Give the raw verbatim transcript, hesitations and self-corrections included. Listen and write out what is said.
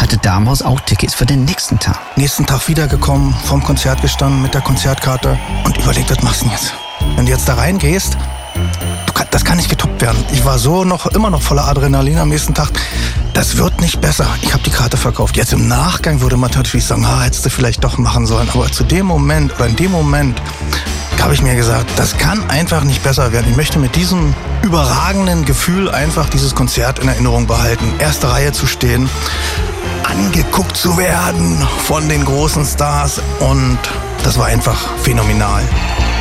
hatte Damhaus auch Tickets für den nächsten Tag. Nächsten Tag wiedergekommen, vorm Konzert gestanden mit der Konzertkarte und überlegt, was machst du denn jetzt? Wenn du jetzt da reingehst, du kann, das kann nicht getoppt werden. Ich war so noch immer noch voller Adrenalin am nächsten Tag. Das wird nicht besser. Ich habe die Karte verkauft. Jetzt im Nachgang würde man natürlich sagen, ah, hättest du vielleicht doch machen sollen. Aber zu dem Moment oder in dem Moment habe ich mir gesagt, das kann einfach nicht besser werden. Ich möchte mit diesem überragenden Gefühl einfach dieses Konzert in Erinnerung behalten. Erste Reihe zu stehen, angeguckt zu werden von den großen Stars und das war einfach phänomenal.